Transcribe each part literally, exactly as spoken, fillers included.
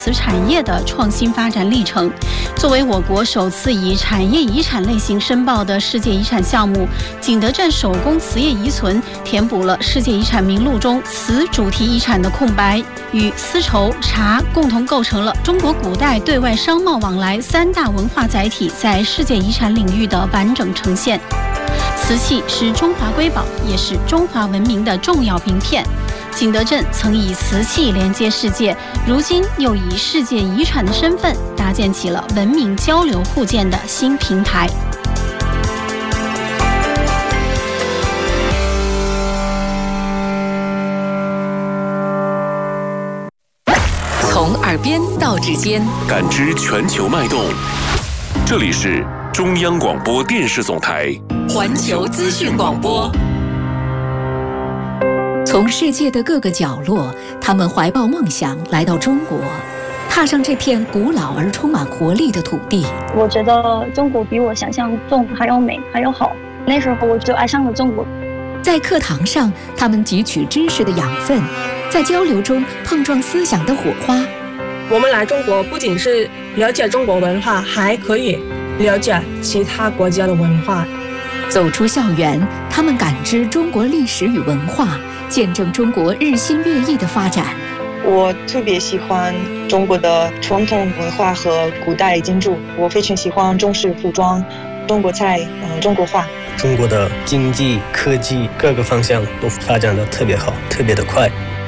此产业的创新发展历程。作为我国首次以产业遗产类型申报的世界遗产项目，景德镇手工瓷业遗存填补了世界遗产名录中瓷主题遗产的空白，与丝绸、茶共同构成了中国古代对外商贸往来三大文化载体在世界遗产领域的完整呈现。瓷器是中华瑰宝，也是中华文明的重要名片。景德镇曾以瓷器连接世界，如今又以世界遗产的身份搭建起了文明交流互鉴的新平台。 从耳边到指尖， 感知全球脉动。这里是中央广播电视总台环球资讯广播。从世界的各个角落，他们怀抱梦想来到中国，踏上这片古老而充满活力的土地。 我觉得中国比我想象中还要美，还要好。那时候我就爱上了中国。 在课堂上，他们汲取知识的养分，在交流中碰撞思想的火花。 我们来中国不仅是了解中国文化，还可以了解其他国家的文化。 走出校园，他们感知中国历史与文化，见证中国日新月异的发展。 我特别喜欢中国的传统文化和古代建筑，我非常喜欢中式服装、中国菜、呃、中国画。 中国的经济、科技各个方向都发展得特别好，特别的快。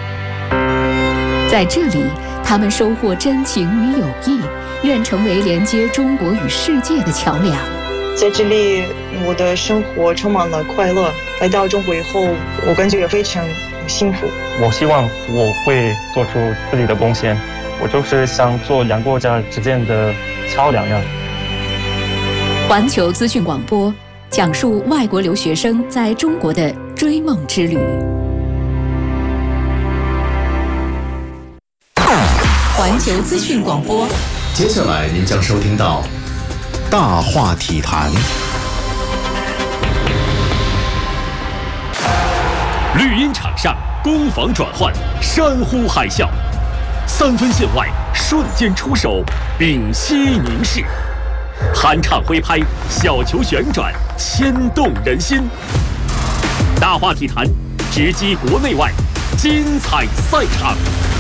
在这里，他们收获真情与友谊，愿成为连接中国与世界的桥梁。 在这里，我的生活充满了快乐。来到中国以后，我感觉非常幸福。 我希望我会做出自己的贡献，我就是想做两个国家之间的桥梁呀。 环球资讯广播讲述外国留学生在中国的追梦之旅。环球资讯广播， 接下来您将收听到大话体坛。 绿茵场上攻防转换，山呼海啸，三分线外瞬间出手，屏息凝视，酣畅挥拍，小球旋转，牵动人心。大话体坛，直击国内外精彩赛场。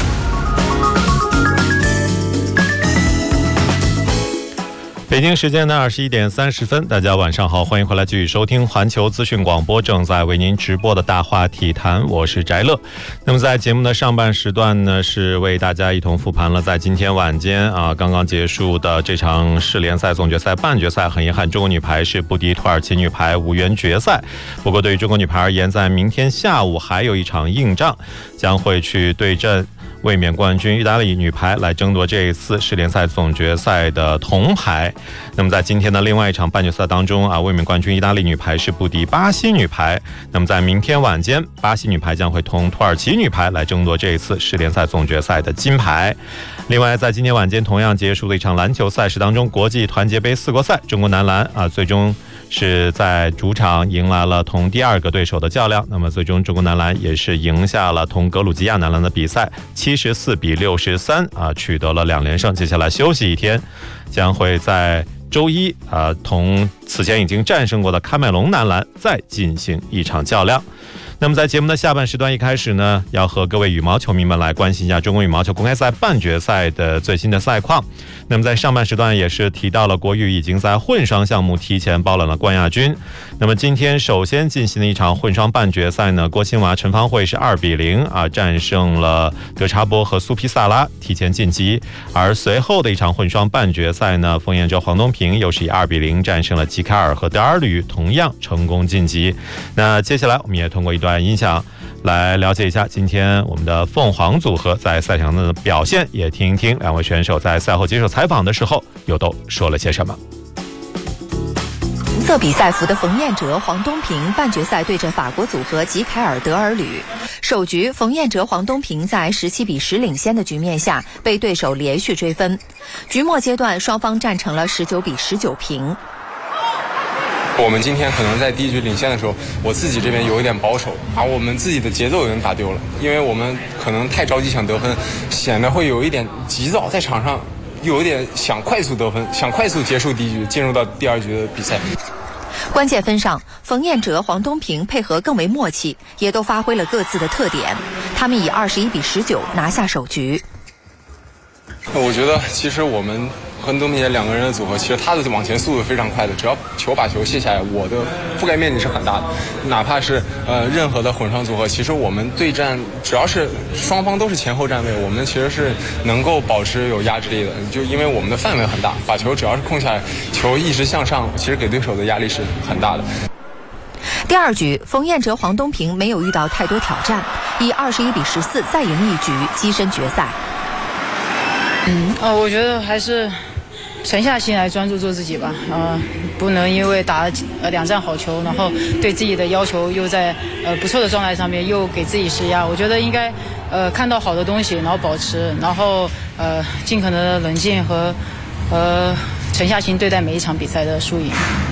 北京时间的二十一点三十分，大家晚上好，欢迎回来继续收听环球资讯广播正在为您直播的大话体坛，我是翟乐。那么在节目的上半时段呢，是为大家一同复盘了在今天晚间啊刚刚结束的这场世联赛总决赛半决赛。很遗憾，中国女排是不敌土耳其女排，无缘决赛。不过对于中国女排而言，在明天下午还有一场硬仗，将会去对阵卫冕冠军意大利女排，来争夺这一次世联赛总决赛的铜牌。那么在今天的另外一场半决赛当中啊，卫冕冠军意大利女排是不敌巴西女排。那么在明天晚间，巴西女排将会同土耳其女排来争夺这一次世联赛总决赛的金牌。另外，在今天晚间同样结束的一场篮球赛事当中，国际团结杯四国赛，中国男篮啊最终是在主场迎来了同第二个对手的较量。那么最终中国男篮也是赢下了同格鲁吉亚男篮的比赛，七十四比六十三啊，取得了两连胜。接下来休息一天，将会在周一啊同此前已经战胜过的喀麦隆男篮再进行一场较量。那么在节目的下半时段一开始呢，要和各位羽毛球迷们来关心一下中国羽毛球公开赛半决赛的最新的赛况。那么在上半时段也是提到了国羽已经在混双项目提前包揽了冠亚军。那么今天首先进行的一场混双半决赛呢，郭沁娃陈芳慧是二比零啊战胜了德查波和苏皮萨拉，提前晋级。而随后的一场混双半决赛呢，冯彦哲黄东萍又是以二比零战胜了吉凯尔和德尔吕，同样成功晋级。那接下来我们也通过一段音响来了解一下今天我们的凤凰组合在赛场上的表现，也听一听两位选手在赛后接受采访的时候又都说了些什么。 红色比赛服的冯彦哲、黄东萍半决赛对阵法国组合吉凯尔德尔吕。首局冯彦哲、黄东萍在十七比十领先的局面下被对手连续追分，局末阶段双方战成了十九比十九平。 我们今天可能在第一局领先的时候，我自己这边有一点保守，把我们自己的节奏有点打丢了，因为我们可能太着急想得分，显得会有一点急躁，在场上有一点想快速得分，想快速结束第一局，进入到第二局的比赛。 关键分上，冯彦哲、黄东萍配合更为默契，也都发挥了各自的特点。他们以二十一比十九拿下首局。 我觉得其实我们和东萍两个人的组合，其实他的往前速度非常快的，只要球把球卸下来，我的覆盖面积是很大的。哪怕是呃任何的混双组合，其实我们对战只要是双方都是前后站位，我们其实是能够保持有压制力的。就因为我们的范围很大，把球只要是控下来，球一直向上，其实给对手的压力是很大的。 第二局，冯彦哲、黄东萍没有遇到太多挑战，以二十一比十四再赢一局，跻身决赛。 嗯，呃，我觉得还是沉下心来专注做自己吧，呃，不能因为打呃两战好球，然后对自己的要求又在呃不错的状态上面又给自己施压。我觉得应该呃看到好的东西，然后保持，然后呃尽可能的冷静和呃沉下心对待每一场比赛的输赢。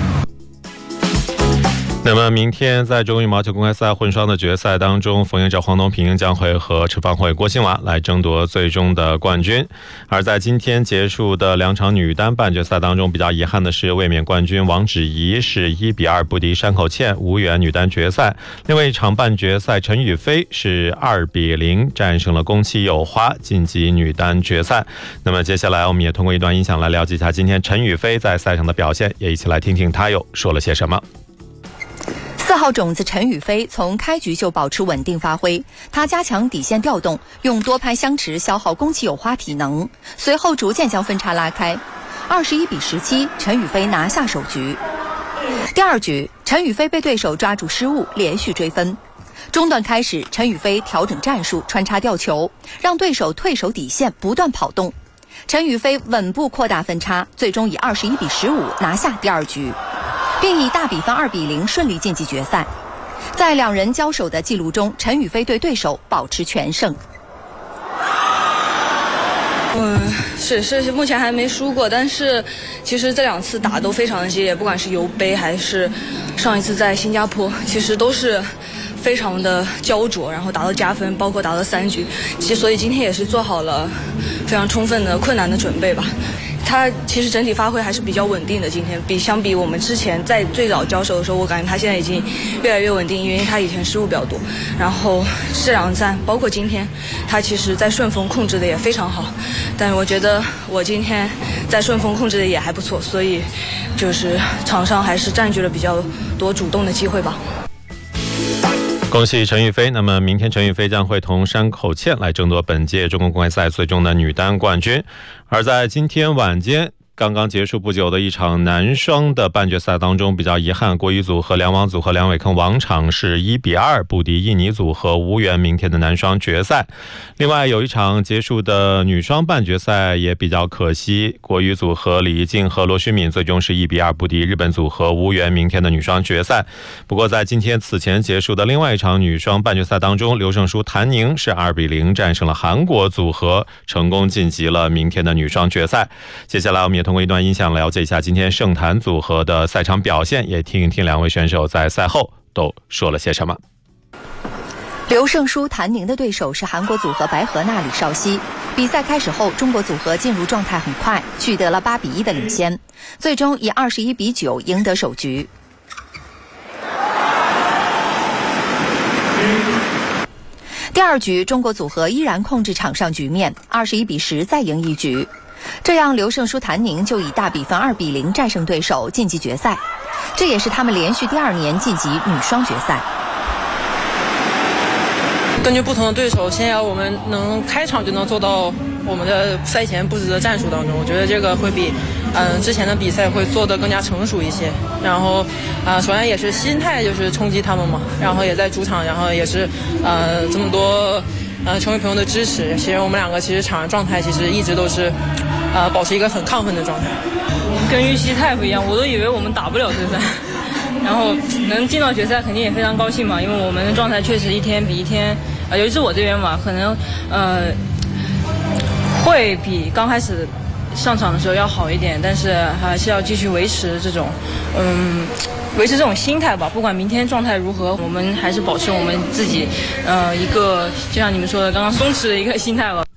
那么明天在中羽毛球公开赛混双的决赛当中，冯彦哲、黄东萍将会和陈芳慧、郭欣娃来争夺最终的冠军。而在今天结束的两场女单半决赛当中，比较遗憾的是卫冕冠军王芷怡是一比二不敌山口茜，无缘女单决赛。另外一场半决赛，陈雨菲是二比零战胜了宫崎友花，晋级女单决赛。那么接下来我们也通过一段音响来了解一下今天陈雨菲在赛场的表现，也一起来听听她又说了些什么。 四号种子陈雨菲从开局就保持稳定发挥，她加强底线调动，用多拍相持消耗宫崎友花体能，随后逐渐将分差拉开。二十一比十七，陈雨菲拿下首局。第二局，陈雨菲被对手抓住失误，连续追分。中段开始，陈雨菲调整战术，穿插吊球，让对手退守底线，不断跑动。陈雨菲稳步扩大分差，最终以二十一比十五拿下第二局，并以大比分二比零顺利晋级决赛。在两人交手的记录中，陈雨菲对对手保持全胜。 嗯，是是，目前还没输过，但是其实这两次打都非常的激烈，不管是尤杯还是上一次在新加坡，其实都是非常的焦灼，然后打到加分，包括打到三局。其实所以今天也是做好了非常充分的困难的准备吧。他其实整体发挥还是比较稳定的，今天比相比我们之前在最早交手的时候，我感觉他现在已经越来越稳定，因为他以前失误比较多。然后这两站包括今天，他其实在顺风控制的也非常好，但是我觉得我今天在顺风控制的也还不错，所以就是场上还是占据了比较多主动的机会吧。 恭喜陈雨菲，那么明天陈雨菲将会同山口茜来争夺本届中国公开赛最终的女单冠军。而在今天晚间刚刚结束不久的一场男双的半决赛当中，比较遗憾，国羽组合梁王组合梁伟铿王昶是一比二不敌印尼组合，无缘明天的男双决赛。另外有一场结束的女双半决赛也比较可惜，国羽组合李怡静和罗旭敏最终是一比二不敌日本组合，无缘明天的女双决赛。不过在今天此前结束的另外一场女双半决赛当中，刘胜书谭宁是二比零战胜了韩国组合，成功晋级了明天的女双决赛。接下来我们也通过一段音响了解一下今天盛坛组合的赛场表现，也听一听两位选手在赛后都说了些什么。 刘胜书、谭宁的对手是韩国组合白河娜、李绍熙。比赛开始后，中国组合进入状态很快，取得了八比一的领先，最终以二十一比九赢得首局。第二局，中国组合依然控制场上局面，二十一比十再赢一局。这样，刘胜书、谭宁就以大比分二比零战胜对手，晋级决赛。这也是他们连续第二年晋级女双决赛。 根据不同的对手，先要我们能开场就能做到我们的赛前布置的战术当中，我觉得这个会比嗯之前的比赛会做得更加成熟一些。然后啊、呃，首先也是心态就是冲击他们嘛，然后也在主场，然后也是呃这么多呃球迷朋友的支持。其实我们两个其实场上状态其实一直都是呃保持一个很亢奋的状态。 跟预期太不一样，我都以为我们打不了决赛。然后能进到决赛肯定也非常高兴嘛，因为我们的状态确实一天比一天，呃，尤其是我这边嘛，可能呃会比刚开始上场的时候要好一点，但是还是要继续维持这种，嗯，维持这种心态吧。不管明天状态如何，我们还是保持我们自己，呃，一个就像你们说的刚刚松弛的一个心态吧。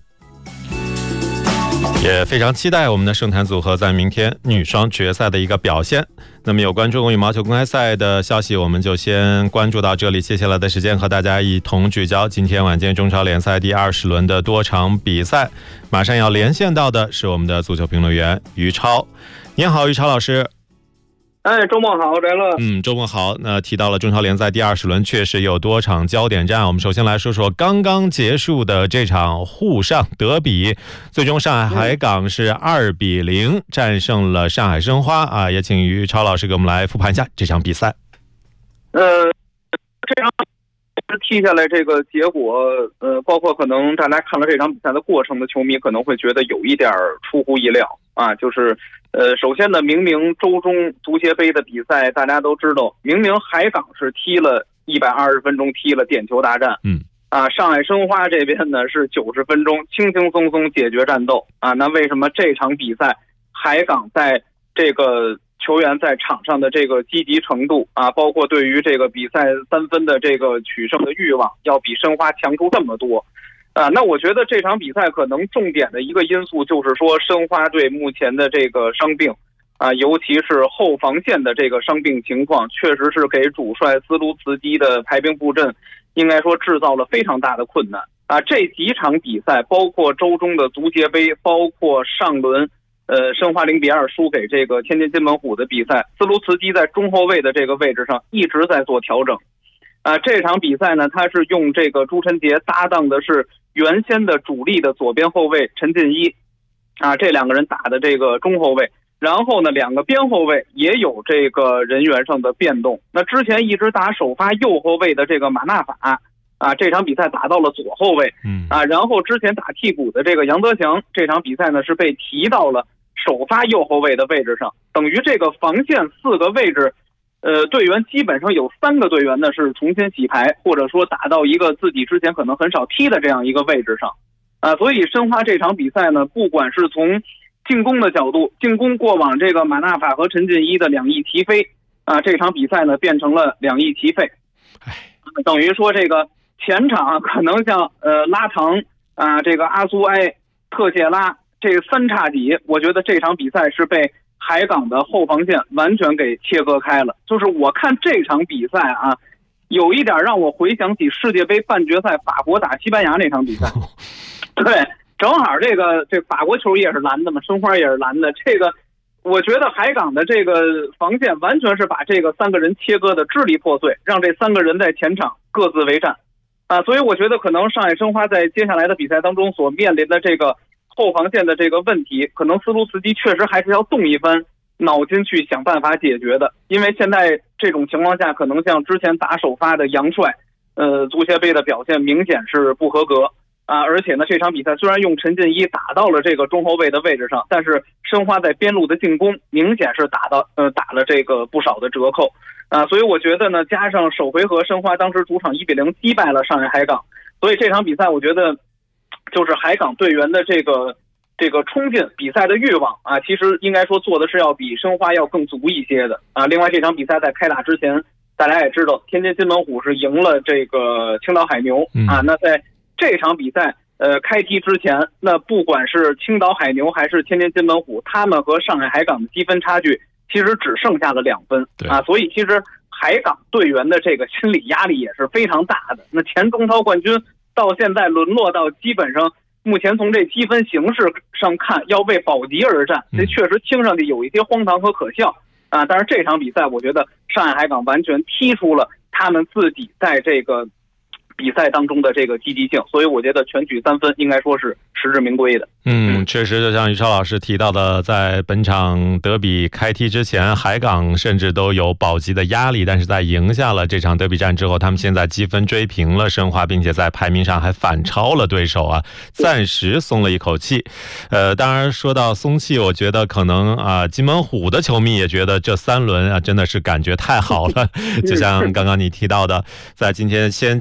也非常期待我们的圣坛组合在明天女双决赛的一个表现。那么有关中国羽毛球公开赛的消息，我们就先关注到这里。接下来的时间和大家一同聚焦今天晚间中超联赛第二十轮的多场比赛。马上要连线到的是我们的足球评论员于超。您好，于超老师。 哎，周末好，翟乐。 嗯，周末好。那提到了中超联赛第二十轮，确实有多场焦点战。我们首先来说说刚刚结束的这场沪上德比，最终上海海港是二比零战胜了上海申花啊。也请于超老师给我们来复盘一下这场比赛。 呃，这场踢下来这个结果，呃，包括可能大家看了这场比赛的过程的球迷可能会觉得有一点出乎意料啊，就是。呃，首先呢，明明周中足协杯的比赛，大家都知道，明明海港是踢了一百二十分钟，踢了点球大战， 嗯， 啊，上海申花这边呢是九十分钟轻轻松松解决战斗啊，那为什么这场比赛海港在这个球员在场上的这个积极程度啊，包括对于这个比赛三分的这个取胜的欲望，要比申花强出这么多？啊，那我觉得这场比赛可能重点的一个因素就是说，申花队目前的这个伤病，啊，尤其是后防线的这个伤病情况，确实是给主帅斯卢茨基的排兵布阵，应该说制造了非常大的困难。啊，这几场比赛，包括周中的足协杯，包括上轮，呃，申花零比二输给这个天津津门虎的比赛，斯卢茨基在中后卫的这个位置上一直在做调整。啊，这场比赛呢，他是用这个朱晨杰搭档的是原先的主力的左边后卫陈进一，啊，这两个人打的这个中后卫，然后呢，两个边后卫也有这个人员上的变动。那之前一直打首发右后卫的这个马纳法，啊，这场比赛打到了左后卫， 嗯， 啊，然后之前打替补的这个杨德祥，这场比赛呢是被提到了首发右后卫的位置上，等于这个防线四个位置。呃，队员基本上有三个队员呢是重新洗牌，或者说打到一个自己之前可能很少踢的这样一个位置上，啊，所以申花这场比赛呢，不管是从进攻的角度，进攻过往这个马纳法和陈进一的两翼齐飞，啊，这场比赛呢变成了两翼齐废，等于说这个前场可能像呃拉唐啊，这个阿苏埃、特谢拉这三叉戟，我觉得这场比赛是被。海港的后防线完全给切割开了，就是我看这场比赛啊，有一点让我回想起世界杯半决赛法国打西班牙那场比赛。对，正好这个这法国球也是蓝的嘛，申花也是蓝的，这个我觉得海港的这个防线完全是把这个三个人切割的支离破碎，让这三个人在前场各自为战啊，所以我觉得可能上海申花在接下来的比赛当中所面临的这个。后防线的这个问题，可能斯卢茨基确实还是要动一番脑筋去想办法解决的，因为现在这种情况下，可能像之前打首发的杨帅，呃，足协杯的表现明显是不合格啊，而且呢，这场比赛虽然用陈进一打到了这个中后卫的位置上，但是申花在边路的进攻明显是打到呃打了这个不少的折扣啊，所以我觉得呢，加上首回合申花当时主场一比零击败了上海海港，所以这场比赛我觉得。就是海港队员的这个这个冲劲比赛的欲望啊，其实应该说做的是要比申花要更足一些的啊。另外这场比赛在开打之前，大家也知道天津津门虎是赢了这个青岛海牛啊。那在这场比赛呃开踢之前，那不管是青岛海牛还是天津津门虎，他们和上海海港的积分差距其实只剩下了两分啊。所以其实海港队员的这个心理压力也是非常大的。那前中超冠军。到现在沦落到基本上，目前从这积分形势上看，要为保级而战，这确实听上去有一些荒唐和可笑啊！但是这场比赛，我觉得上海海港完全踢出了他们自己在这个比赛当中的这个积极性，所以我觉得全取三分应该说是实至名归的。 嗯，确实就像于超老师提到的，在本场德比开踢之前，海港甚至都有保级的压力，但是在赢下了这场德比战之后，他们现在积分追平了申花，并且在排名上还反超了对手啊，暂时松了一口气。呃，当然说到松气，我觉得可能啊，津门虎的球迷也觉得这三轮啊真的是感觉太好了，就像刚刚你提到的，在今天先结束的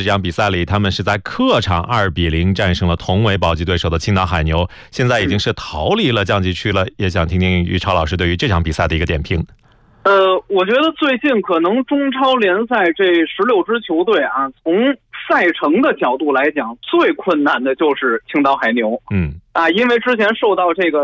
这场比赛里，他们是在客场二比零战胜了同为保级对手的青岛海牛，现在已经是逃离了降级区了。也想听听于超老师对于这场比赛的一个点评。 呃，我觉得最近可能中超联赛这十六支球队啊，从赛程的角度来讲，最困难的就是青岛海牛。 嗯， 啊，因为之前受到这个